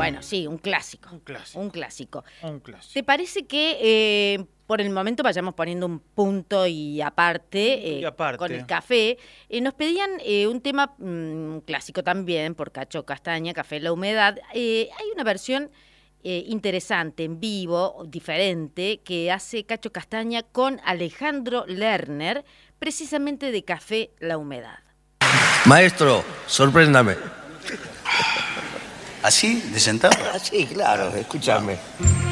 Bueno, sí, un clásico. Un clásico. Un clásico. Un clásico. ¿Te parece que por el momento vayamos poniendo un punto y aparte, con el café? Nos pedían un tema clásico también, por Cacho Castaña, Café La Humedad. Hay una versión interesante, en vivo, diferente, que hace Cacho Castaña con Alejandro Lerner, precisamente de Café La Humedad. Maestro, sorpréndame. ¿Así? ¿De sentado? Sí, claro, escúchame.